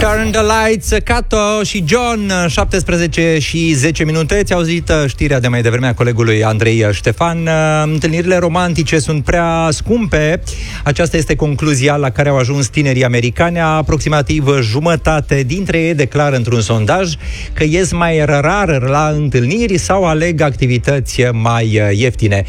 Turn the Lights, Cato și John, 17 și 10 minute. Ți-au auzit știrea de mai devreme a colegului Andrei Ștefan. Întâlnirile romantice sunt prea scumpe. Aceasta este concluzia la care au ajuns tinerii americani. Aproximativ jumătate dintre ei declară într-un sondaj că ies mai rar la întâlniri sau aleg activități mai ieftine.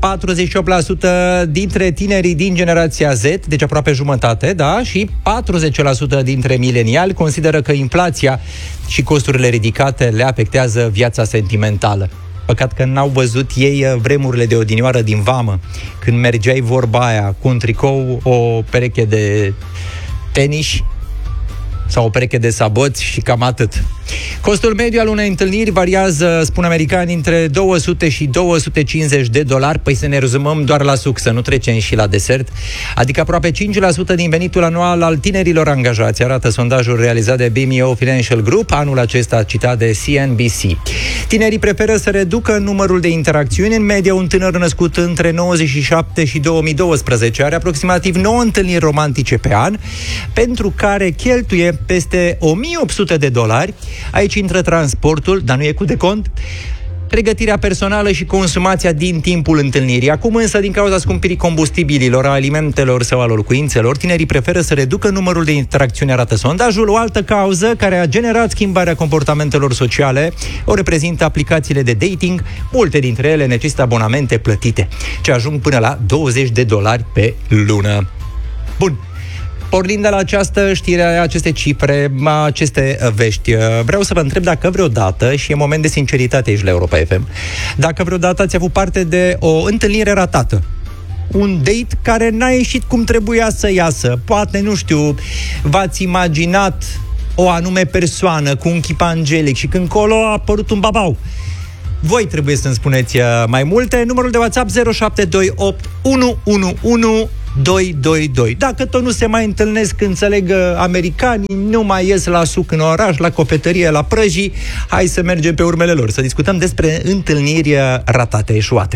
48% dintre tinerii din generația Z, deci aproape jumătate, da, și 40% dintre mileniali consideră că inflația și costurile ridicate le afectează viața sentimentală. Păcat că n-au văzut ei vremurile de odinioară din vamă, când mergeai vorba aia cu un tricou, o pereche de tenis sau o pereche de saboți și cam atât. Costul mediu al unei întâlniri variază, spun americanii, între 200 și 250 de dolari. Păi să ne rezumăm doar la suc, să nu trecem și la desert. Adică aproape 5% din venitul anual al tinerilor angajați, arată sondajul realizat de BMO Financial Group, anul acesta citat de CNBC. Tinerii preferă să reducă numărul de interacțiuni. În medie, un tânăr născut între 97 și 2012 are aproximativ 9 întâlniri romantice pe an, pentru care cheltuie peste 1800 de dolari. Aici intră transportul, dar nu e cu decont, pregătirea personală și consumația din timpul întâlnirii. Acum însă, din cauza scumpirii combustibililor, a alimentelor sau a locuințelor, tinerii preferă să reducă numărul de interacțiuni, arată sondajul. O altă cauză care a generat schimbarea comportamentelor sociale o reprezintă aplicațiile de dating. Multe dintre ele necesită abonamente plătite, ce ajung până la 20 de dolari pe lună. Bun. Pornind de la această știre, aceste cifre, aceste vești, vreau să vă întreb dacă vreodată, și e moment de sinceritate aici la Europa FM, dacă vreodată ați avut parte de o întâlnire ratată. Un date care n-a ieșit cum trebuia să iasă. Poate, nu știu, v-ați imaginat o anume persoană cu un chip angelic și când colo a apărut un babau. Voi trebuie să-mi spuneți mai multe. Numărul de WhatsApp 0728 111 222. Dacă tot nu se mai întâlnesc, înțeleg, americanii, nu mai ies la suc în oraș, la cofetărie, la prăjii, hai să mergem pe urmele lor, să discutăm despre întâlniri ratate, eșuate.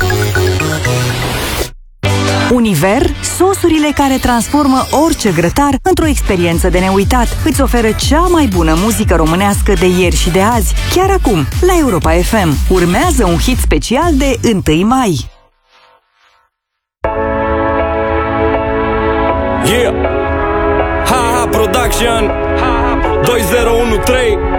Univer, sosurile care transformă orice grătar într-o experiență de neuitat. Îți oferă cea mai bună muzică românească de ieri și de azi. Chiar acum, la Europa FM. Urmează un hit special de 1 mai. Yeah, Ha Ha Production 2013